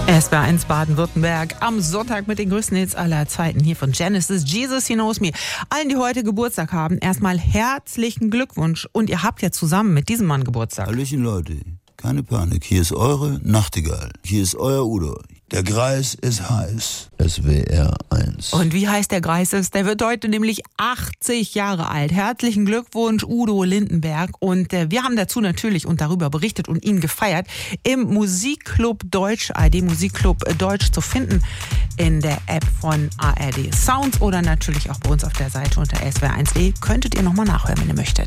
SWR1 Baden-Württemberg am Sonntag mit den größten Hits aller Zeiten hier von Genesis, Jesus He Knows Me. Allen, die heute Geburtstag haben, erstmal herzlichen Glückwunsch. Und ihr habt ja zusammen mit diesem Mann Geburtstag. Hallöchen Leute, keine Panik, hier ist eure Nachtigall, hier ist euer Udo. Der Greis ist heiß. SWR1. Und wie heißt der Greis? Der wird heute nämlich 80 Jahre alt. Herzlichen Glückwunsch, Udo Lindenberg. Und wir haben dazu natürlich und darüber berichtet und ihn gefeiert im Musikclub Deutsch, ARD Musikclub Deutsch zu finden in der App von ARD Sounds oder natürlich auch bei uns auf der Seite unter swr1.de. Könntet ihr nochmal nachhören, wenn ihr möchtet.